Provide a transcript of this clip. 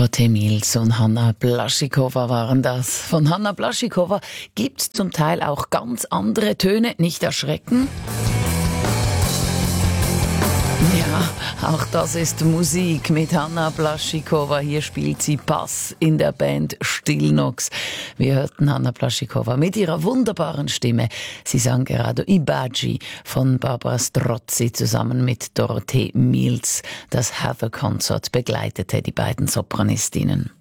Dorothee Mills und Hanna Blaschikova waren das. Von Hanna Blaschikova gibt's zum Teil auch ganz andere Töne. Nicht erschrecken. Ja, auch das ist Musik mit Hanna Blaschikova. Hier spielt sie Bass in der Band Stillnox. Wir hörten Hanna Blaschikova mit ihrer wunderbaren Stimme. Sie sang gerade Ibaji von Barbara Strozzi zusammen mit Dorothee Mills. Das Heather Concert begleitete die beiden Sopranistinnen.